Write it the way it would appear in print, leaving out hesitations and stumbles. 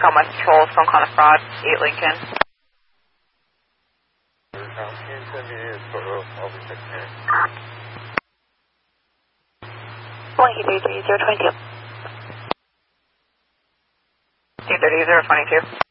Recon West Patrol, phone call to fraud, 8 Lincoln. One 022. 230-022.